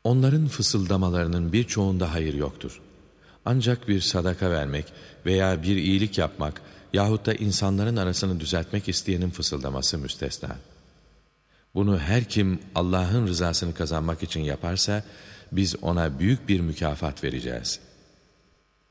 Onların fısıldamalarının birçoğunda hayır yoktur. Ancak bir sadaka vermek veya bir iyilik yapmak yahut da insanların arasını düzeltmek isteyenin fısıldaması müstesna. Bunu her kim Allah'ın rızasını kazanmak için yaparsa biz ona büyük bir mükafat vereceğiz.''